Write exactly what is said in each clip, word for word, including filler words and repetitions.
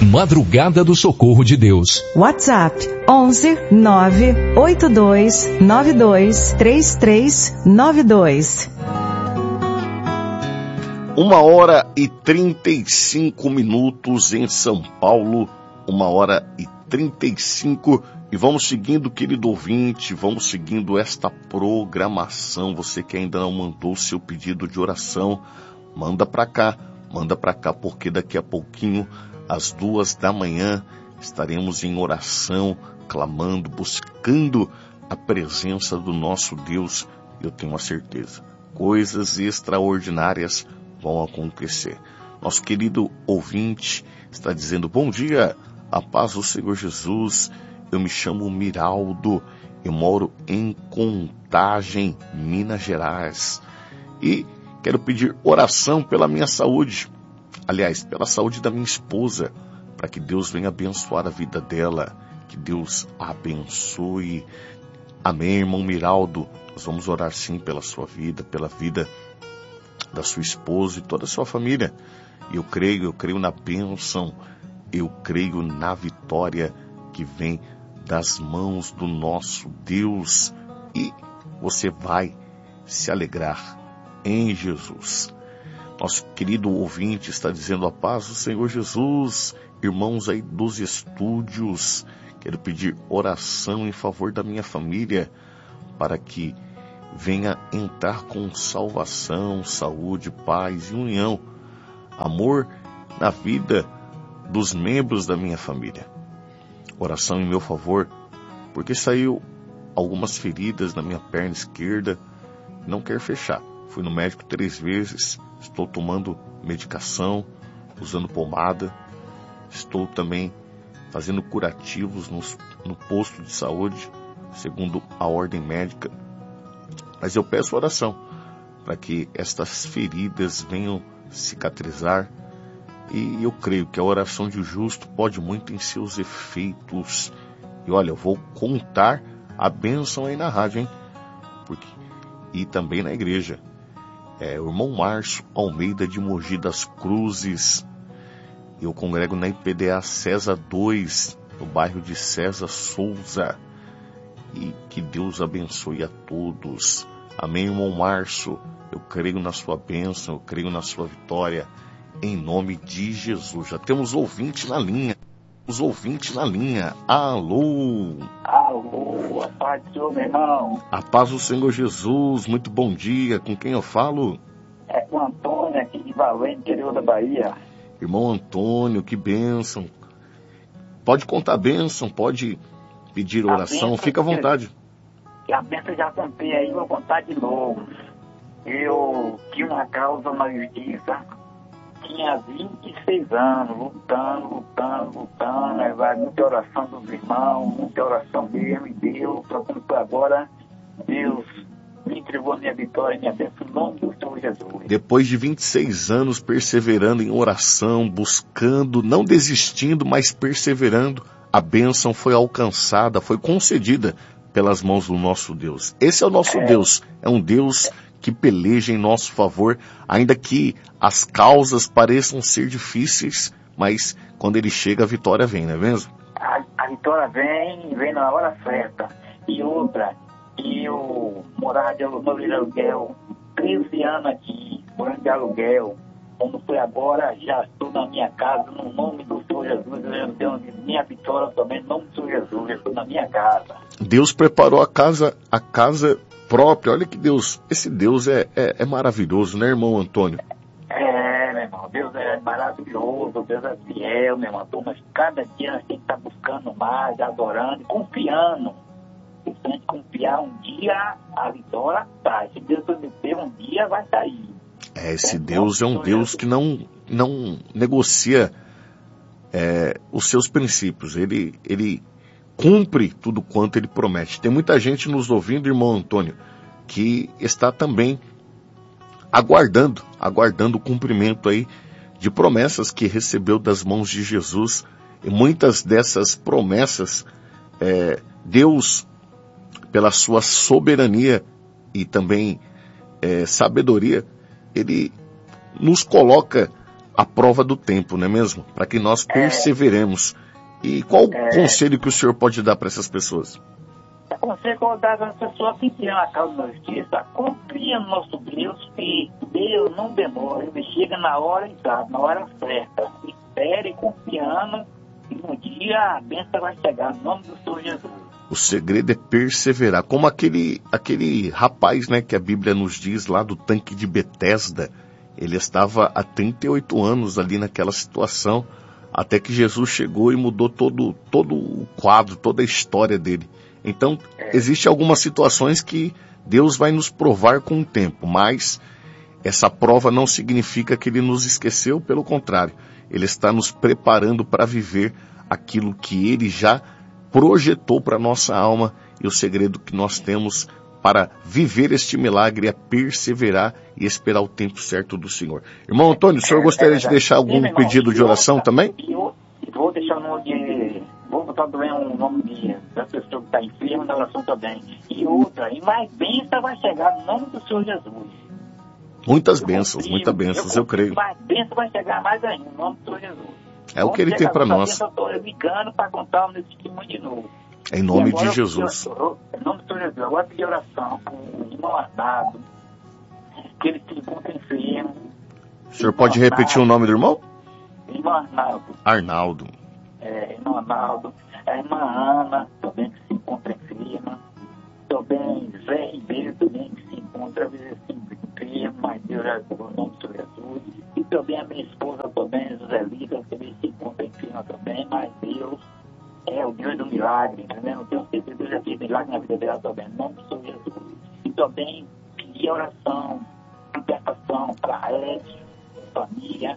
Madrugada do Socorro de Deus. WhatsApp onze nove oito dois nove dois três três nove dois. Uma hora e trinta e cinco minutos em São Paulo, uma hora e trinta e cinco, e vamos seguindo, querido ouvinte, vamos seguindo esta programação. Você que ainda não mandou seu pedido de oração, manda para cá, manda para cá, porque daqui a pouquinho, às duas da manhã, estaremos em oração, clamando, buscando a presença do nosso Deus. Eu tenho a certeza, coisas extraordinárias vão acontecer. Nosso querido ouvinte está dizendo: bom dia, a paz do Senhor Jesus, eu me chamo Miraldo, eu moro em Contagem, Minas Gerais, e quero pedir oração pela minha saúde, aliás, pela saúde da minha esposa, para que Deus venha abençoar a vida dela, que Deus a abençoe. Amém, irmão Miraldo, nós vamos orar sim pela sua vida, pela vida da sua esposa e toda a sua família. E eu creio, eu creio na bênção, eu creio na vitória que vem das mãos do nosso Deus. E você vai se alegrar em Jesus. Nosso querido ouvinte está dizendo: a paz do Senhor Jesus, irmãos aí dos estúdios, quero pedir oração em favor da minha família, para que venha entrar com salvação, saúde, paz e união, amor na vida dos membros da minha família. Oração em meu favor, porque saiu algumas feridas na minha perna esquerda, não quero fechar. Fui no médico três vezes, estou tomando medicação, usando pomada, estou também fazendo curativos no, no posto de saúde, segundo a ordem médica. Mas eu peço oração para que estas feridas venham cicatrizar, e eu creio que a oração de justo pode muito em seus efeitos. E olha, eu vou contar a bênção aí na rádio, hein? Porque, e também na igreja. É, o irmão Márcio Almeida de Mogi das Cruzes. Eu congrego na I P D A César dois, no bairro de César Souza. E que Deus abençoe a todos. Amém, irmão Márcio. Eu creio na sua bênção, eu creio na sua vitória, em nome de Jesus. Já temos ouvinte na linha. Os ouvintes na linha. Alô. Alô, a paz do Senhor, meu irmão. A paz do Senhor Jesus. Muito bom dia. Com quem eu falo? É com o Antônio, aqui de Valente, interior da Bahia. Irmão Antônio, que bênção. Pode contar a bênção, pode pedir oração, bênção, fica à vontade. Que a bênção já contei aí, vou contar de novo. Eu tinha uma causa na justiça, tinha vinte e seis anos, lutando, lutando, lutando, né? Vai muita oração dos irmãos, muita oração mesmo, e Deus, para agora, Deus me entregou a minha vitória e minha bênção, em nome do Senhor Jesus. Depois de vinte e seis anos perseverando em oração, buscando, não desistindo, mas perseverando, a bênção foi alcançada, foi concedida pelas mãos do nosso Deus. Esse é o nosso é. Deus, é um Deus que peleja em nosso favor, ainda que as causas pareçam ser difíceis, mas quando ele chega a vitória vem, não é mesmo? A, a vitória vem, vem na hora certa. E outra, eu morava de aluguel, treze anos aqui, morando de aluguel. Como foi agora, já estou na minha casa, no nome do Senhor Jesus, eu tenho minha vitória também, no nome do Senhor Jesus, eu estou na minha casa. Deus preparou a casa, a casa própria, olha que Deus, esse Deus é, é, é maravilhoso, né, irmão Antônio? É, meu irmão, Deus é maravilhoso, Deus é fiel, meu irmão, mas cada dia a gente está buscando mais, adorando, confiando. Se a gente confiar, um dia a vitória sai, se Deus prometer, um dia vai sair. É, esse Deus é um Deus que não, não negocia é, os seus princípios. Ele, ele cumpre tudo quanto ele promete. Tem muita gente nos ouvindo, irmão Antônio, que está também aguardando, aguardando o cumprimento aí de promessas que recebeu das mãos de Jesus. E muitas dessas promessas, é, Deus, pela sua soberania e também é, sabedoria, Ele nos coloca a prova do tempo, não é mesmo? Para que nós perseveremos. E qual o É. conselho que o senhor pode dar para essas pessoas? É conselho que eu vou dar às pessoas que criam a causa da justiça, confia no nosso Deus, que Deus não demora, ele chega na hora exata, na hora certa. Espere confiando e um dia a bênção vai chegar, no nome do Senhor Jesus. O segredo é perseverar, como aquele, aquele rapaz, né, que a Bíblia nos diz lá do tanque de Betesda. Ele estava há trinta e oito anos ali naquela situação, até que Jesus chegou e mudou todo, todo o quadro, toda a história dele. Então, existem algumas situações que Deus vai nos provar com o tempo, mas essa prova não significa que ele nos esqueceu, pelo contrário, ele está nos preparando para viver aquilo que ele já projetou para a nossa alma, e o segredo que nós temos para viver este milagre é perseverar e esperar o tempo certo do Senhor. Irmão Antônio, o senhor gostaria de deixar algum pedido de oração também? Eu vou deixar o nome de... Vou botar também um nome de, da pessoa que está enferma na oração também. E outra, e mais bênção vai chegar no nome do Senhor Jesus. Muitas Eu bênçãos, confio, muitas bênçãos, eu creio. Mais bênção vai chegar mais ainda, no nome do Senhor Jesus. É o que ele tem para nós. Eu estou ligando para contar o meu testemunho de novo. Em nome E agora de eu Jesus. pedi- eu- Em nome do Senhor Jesus. Agora pedir oração com o irmão Arnaldo, que ele se encontra enfermo. O senhor pode repetir o nome do irmão? Irmão Arnaldo. Arnaldo. É, irmão Arnaldo. A irmã Ana, também que se encontra enferma. Também Zé Ribeiro, também que se encontra, às vezes, enfermo, mas Deus já deu o nome do Senhor Jesus. E também a minha esposa, também, José Lita, também se encontra enferma também, mas Deus é o Deus do milagre, entendeu? Não tenho certeza, Deus já fez milagre na vida dela também, no nome do Senhor Jesus. E também pedir oração, intercessão para Edson, família,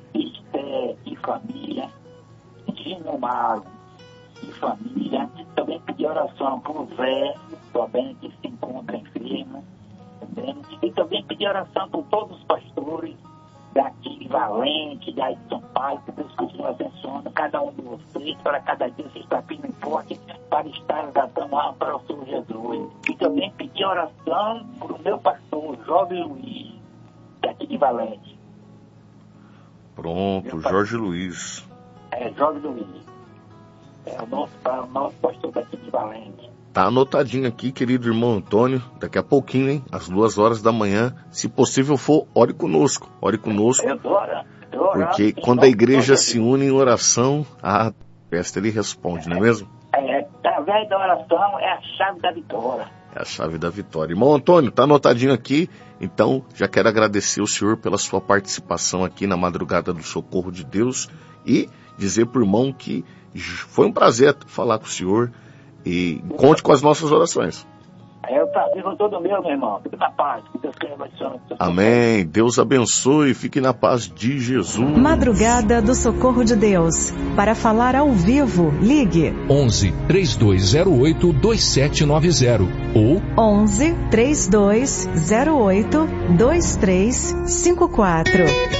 Esté e família, Gino Mago e família. Também pedir oração para o Zé, também que se encontra enfermo, entendeu? E também pedir oração por todos os pastores daqui de Valente, daí de São Paulo, que Deus continue abençoando cada um de vocês, para cada dia vocês estar firme e forte, para estar dando alma para o Senhor Jesus. E também pedir oração para o meu pastor, Jorge Luiz, daqui de Valente. Pronto, Jorge Luiz. É, Jorge Luiz. É o nosso, é o nosso pastor daqui de Valente. Tá anotadinho aqui, querido irmão Antônio. Daqui a pouquinho, hein? Às duas horas da manhã. Se possível for, ore conosco. Ore conosco. Eu tô orando, eu tô orando, Porque em quando nome a do igreja Senhor se une em oração, a festa ele responde, não é mesmo? É, através da oração é a chave da vitória. É a chave da vitória. Irmão Antônio, tá anotadinho aqui. Então, já quero agradecer o senhor pela sua participação aqui na Madrugada do Socorro de Deus e dizer pro irmão que foi um prazer falar com o senhor e conte com as nossas orações. É o prazer com todo meu, meu irmão. Fique na paz. Que Deus te abençoe. Amém. Deus abençoe. Fique na paz de Jesus. Madrugada do Socorro de Deus. Para falar ao vivo, ligue onze, três dois zero oito, dois sete nove zero ou onze, três dois zero oito, dois três cinco quatro.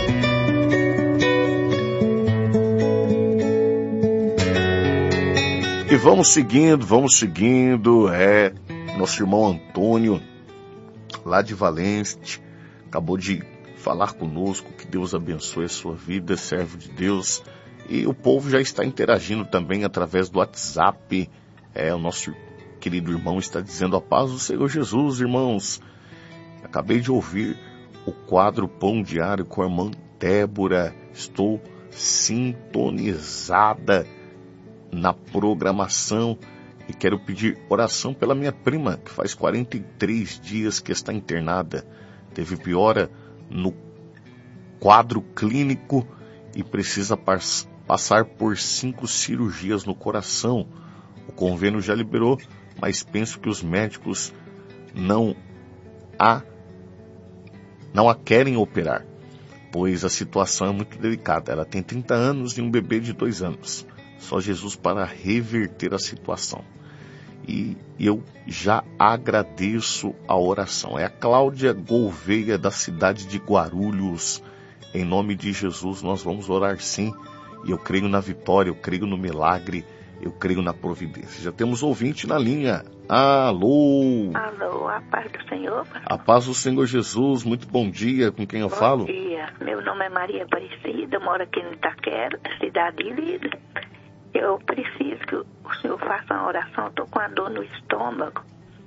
E vamos seguindo, vamos seguindo. É, nosso irmão Antônio, lá de Valente, acabou de falar conosco. Que Deus abençoe a sua vida, servo de Deus. E o povo já está interagindo também através do WhatsApp. É, o nosso querido irmão está dizendo a paz do Senhor Jesus, irmãos. Acabei de ouvir o quadro Pão Diário com a irmã Débora. Estou sintonizada na programação e quero pedir oração pela minha prima, que faz quarenta e três dias que está internada. Teve piora no quadro clínico e precisa pas- passar por cinco cirurgias no coração. O convênio já liberou, mas penso que os médicos não a, não a querem operar, pois a situação é muito delicada. Ela tem trinta anos e um bebê de dois anos. Só Jesus para reverter a situação. E eu já agradeço a oração. É a Cláudia Gouveia, da cidade de Guarulhos. Em nome de Jesus, nós vamos orar sim. E eu creio na vitória, eu creio no milagre. Eu creio na providência. Já temos ouvinte na linha. Alô? Alô, a paz do Senhor. A paz do Senhor Jesus. Muito bom dia. Com quem eu bom falo? Bom dia. Meu nome é Maria Aparecida, moro aqui no Itaquera, cidade líder. Eu preciso que o senhor faça uma oração. Estou com a dor no estômago.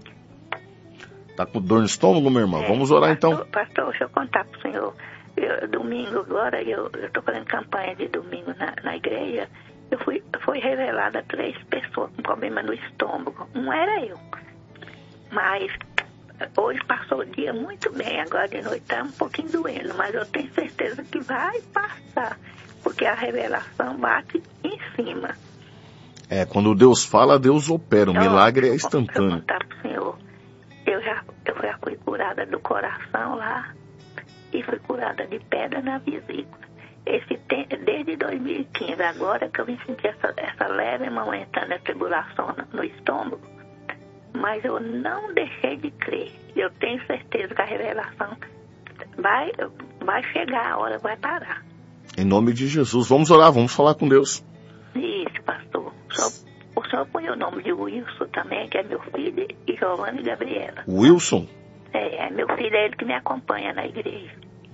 Tá com dor no estômago, meu irmão? É, Vamos orar pastor, então. Pastor, deixa eu contar pro senhor. Eu, domingo agora, eu estou fazendo campanha de domingo na, na igreja. Eu fui, foi revelada três pessoas com problema no estômago. Um era eu. Mas hoje passou o dia muito bem. Agora de noite está um pouquinho doendo. Mas eu tenho certeza que vai passar. Porque a revelação bate em cima. É, quando Deus fala, Deus opera. O milagre é instantâneo. Eu vou contar pro senhor. Eu já, eu já fui curada do coração lá. E fui curada de pedra na vesícula. Esse tempo, desde dois mil e quinze, agora que eu me senti essa, essa leve momentânea tribulação no, no estômago, mas eu não deixei de crer. Eu tenho certeza que a revelação vai, vai chegar, a hora vai parar. Em nome de Jesus, vamos orar, vamos falar com Deus. Isso, pastor. O senhor, o senhor põe o nome de Wilson também, que é meu filho, e Giovanna e Gabriela. Wilson? É, é, meu filho é ele que me acompanha na igreja.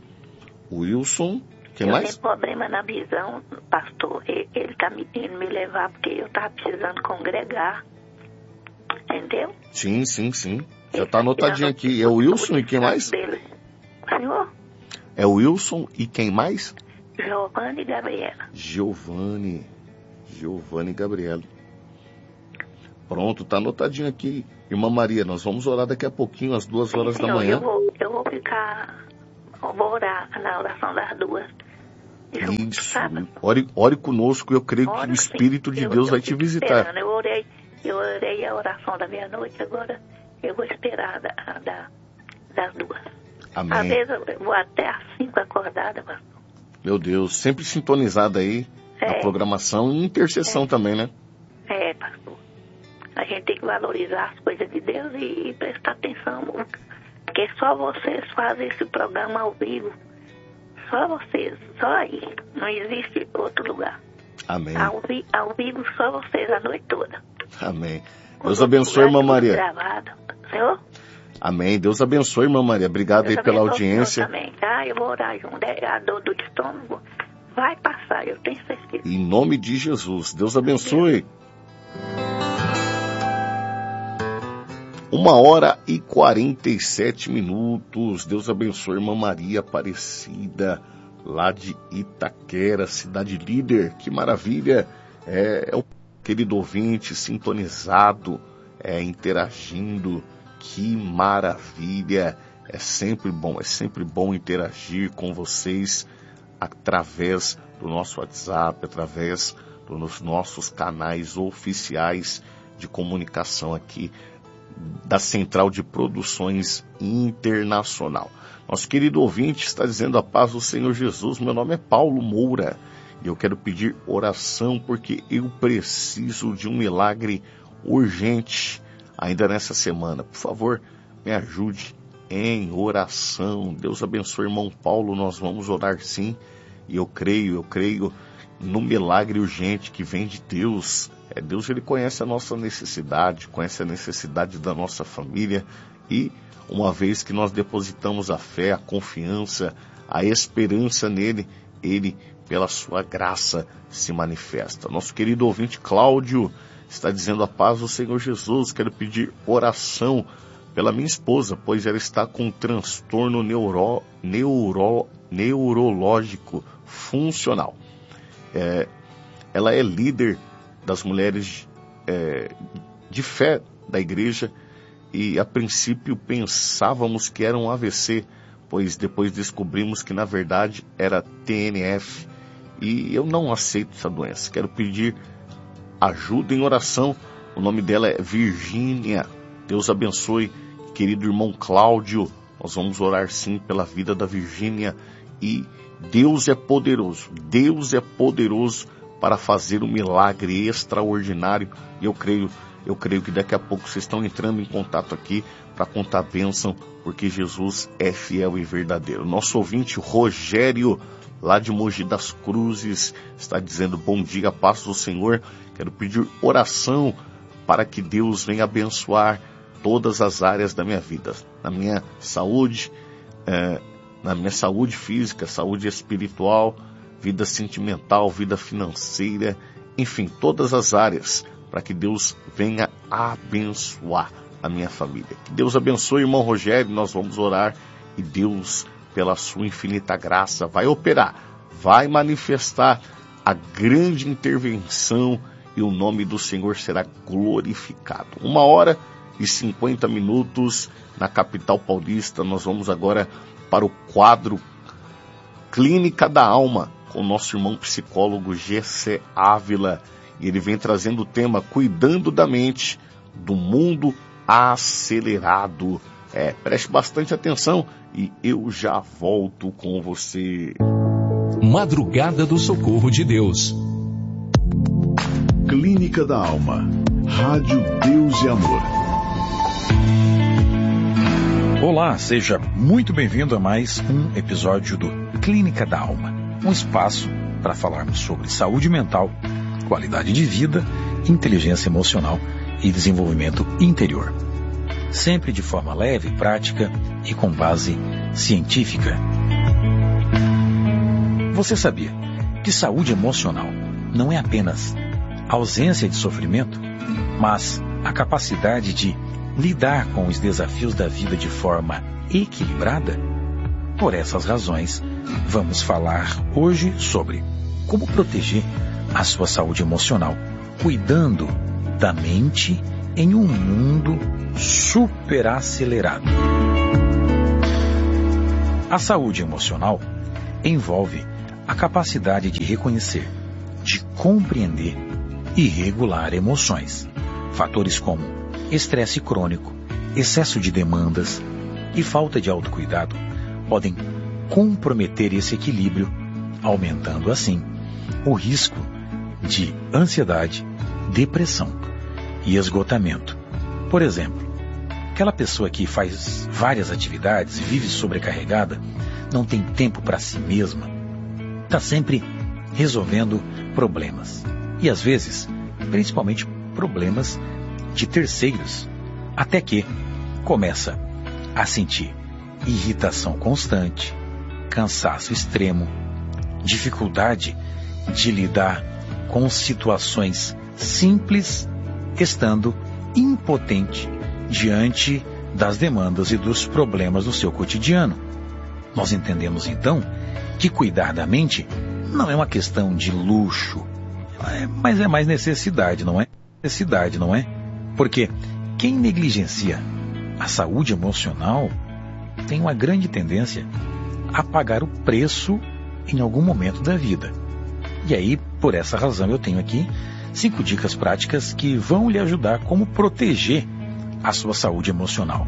Wilson, quem eu mais? Eu tenho problema na visão, pastor. Ele, ele tá me indo me levar porque eu tava precisando congregar. Entendeu? Sim, sim, sim. Já tá anotadinho aqui. É o Wilson e quem mais? Dele. Senhor? É o Wilson e quem mais? Giovanna e Gabriela. Giovanni. Giovanni e Gabriela. Pronto, tá anotadinho aqui. Irmã Maria, nós vamos orar daqui a pouquinho, às duas horas Sim, da manhã. Eu vou, eu vou ficar, eu vou orar na oração das duas. Isso, ore, ore conosco, eu creio Ore, que o Espírito sim. de eu, Deus eu vai te visitar. Esperando. Eu orei, eu orei a oração da meia-noite, agora eu vou esperar da, da, das duas. Amém. Às vezes eu vou até às cinco acordada, pastor. Meu Deus, sempre sintonizada aí é. na programação e intercessão é. também, né? É, pastor. A gente tem que valorizar as coisas de Deus e, e prestar atenção, porque só vocês fazem esse programa ao vivo. Só vocês, só aí. Não existe outro lugar. Amém. Ao, vi, ao vivo, só vocês a noite toda. Amém. Deus abençoe, irmã Maria. Gravado. Senhor? Amém. Deus abençoe, irmã Maria. Obrigado Deus aí pela audiência. Também, tá? Eu vou orar junto. A dor do estômago vai passar, eu tenho certeza. Em nome de Jesus. Deus abençoe. Uma hora e quarenta e sete minutos. Deus abençoe, irmã Maria Aparecida, lá de Itaquera, cidade líder. Que maravilha. É, é o querido ouvinte sintonizado, é, interagindo. Que maravilha. É sempre bom, é sempre bom interagir com vocês através do nosso WhatsApp, através dos nossos canais oficiais de comunicação aqui da Central de Produções Internacional. Nosso querido ouvinte está dizendo a paz do Senhor Jesus. Meu nome é Paulo Moura e eu quero pedir oração porque eu preciso de um milagre urgente ainda nessa semana. Por favor, me ajude em oração. Deus abençoe, irmão Paulo. Nós vamos orar sim e eu creio, eu creio no milagre urgente que vem de Deus. É, Deus, ele conhece a nossa necessidade, conhece a necessidade da nossa família e uma vez que nós depositamos a fé, a confiança, a esperança nele, ele, pela sua graça, se manifesta. Nosso querido ouvinte Cláudio está dizendo a paz do Senhor Jesus. Quero pedir oração pela minha esposa, pois ela está com um transtorno neuro, neuro, neurológico funcional. É, ela é líder das mulheres é, de fé da igreja e a princípio pensávamos que era um A V C, pois depois descobrimos que na verdade era T N F e eu não aceito essa doença. Quero pedir ajuda em oração. O nome dela é Virgínia. Deus abençoe, querido irmão Cláudio. Nós vamos orar sim pela vida da Virgínia e Deus é poderoso. Deus é poderoso para fazer um milagre extraordinário. E eu creio, eu creio que daqui a pouco vocês estão entrando em contato aqui para contar a bênção, porque Jesus é fiel e verdadeiro. Nosso ouvinte Rogério, lá de Mogi das Cruzes, está dizendo: bom dia, paz do Senhor. Quero pedir oração para que Deus venha abençoar todas as áreas da minha vida, na minha saúde, é, na minha saúde física, saúde espiritual, vida sentimental, vida financeira, enfim, todas as áreas, para que Deus venha abençoar a minha família. Que Deus abençoe, irmão Rogério. Nós vamos orar e Deus, pela sua infinita graça, vai operar, vai manifestar a grande intervenção e o nome do Senhor será glorificado. Uma hora e cinquenta minutos na capital paulista. Nós vamos agora para o quadro Clínica da Alma, com o nosso irmão psicólogo G C Ávila. E ele vem trazendo o tema Cuidando da Mente do Mundo Acelerado. É, preste bastante atenção e eu já volto com você. Madrugada do Socorro de Deus. Clínica da Alma. Rádio Deus e Amor. Olá, seja muito bem-vindo a mais um episódio do Clínica da Alma. Um espaço para falarmos sobre saúde mental, qualidade de vida, inteligência emocional e desenvolvimento interior. Sempre de forma leve, prática e com base científica. Você sabia que saúde emocional não é apenas ausência de sofrimento, mas a capacidade de lidar com os desafios da vida de forma equilibrada? Por essas razões, vamos falar hoje sobre como proteger a sua saúde emocional, cuidando da mente em um mundo superacelerado. A saúde emocional envolve a capacidade de reconhecer, de compreender e regular emoções. Fatores como estresse crônico, excesso de demandas e falta de autocuidado podem comprometer esse equilíbrio, aumentando assim o risco de ansiedade, depressão e esgotamento. Por exemplo, aquela pessoa que faz várias atividades e vive sobrecarregada, não tem tempo para si mesma, está sempre resolvendo problemas. E às vezes, principalmente problemas de terceiros, até que começa a sentir irritação constante, cansaço extremo, dificuldade de lidar com situações simples, estando impotente diante das demandas e dos problemas do seu cotidiano. Nós entendemos então que cuidar da mente não é uma questão de luxo, mas é mais necessidade, não é? Necessidade, não é? Porque quem negligencia a saúde emocional tem uma grande tendência a pagar o preço em algum momento da vida. E aí, por essa razão, eu tenho aqui cinco dicas práticas que vão lhe ajudar a como proteger a sua saúde emocional.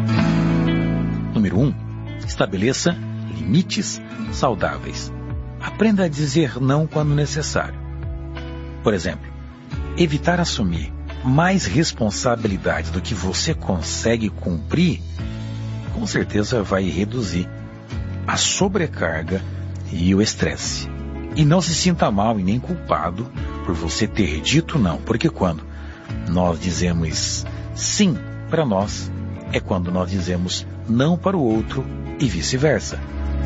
Número um, estabeleça limites saudáveis. Aprenda a dizer não quando necessário. Por exemplo, evitar assumir mais responsabilidades do que você consegue cumprir, com certeza vai reduzir a sobrecarga e o estresse. E não se sinta mal e nem culpado por você ter dito não, porque quando nós dizemos sim para nós, é quando nós dizemos não para o outro e vice-versa.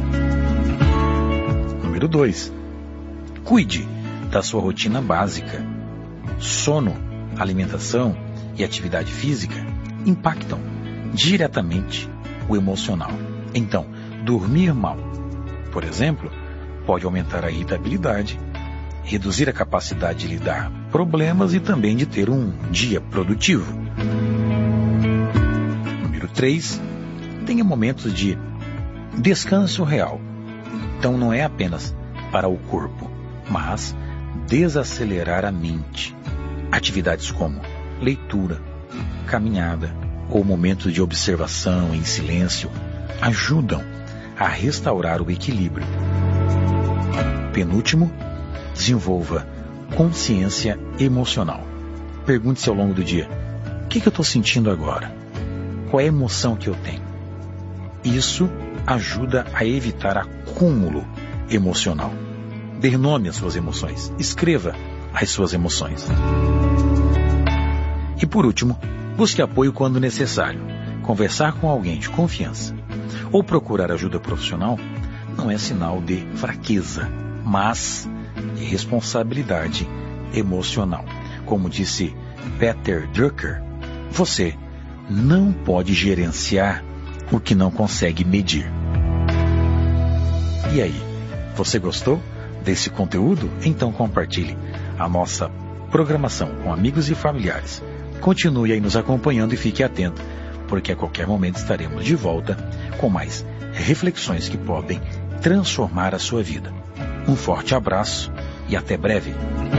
Número dois. Cuide da sua rotina básica. Sono, alimentação e atividade física impactam diretamente o emocional. Então, dormir mal, por exemplo, pode aumentar a irritabilidade, reduzir a capacidade de lidar com problemas e também de ter um dia produtivo. Número três. Tenha momentos de descanso real. Então não é apenas para o corpo, mas desacelerar a mente. Atividades como leitura, caminhada ou momentos de observação em silêncio ajudam a restaurar o equilíbrio. Penúltimo, desenvolva consciência emocional. Pergunte-se ao longo do dia: o que, que eu estou sentindo agora? Qual é a emoção que eu tenho? Isso ajuda a evitar acúmulo emocional. Dê nome às suas emoções. Escreva as suas emoções. E por último, busque apoio quando necessário. Conversar com alguém de confiança ou procurar ajuda profissional não é sinal de fraqueza, mas de responsabilidade emocional. Como disse Peter Drucker, você não pode gerenciar o que não consegue medir. E aí, você gostou desse conteúdo? Então compartilhe a nossa programação com amigos e familiares. Continue aí nos acompanhando e fique atento, porque a qualquer momento estaremos de volta com mais reflexões que podem transformar a sua vida. Um forte abraço e até breve.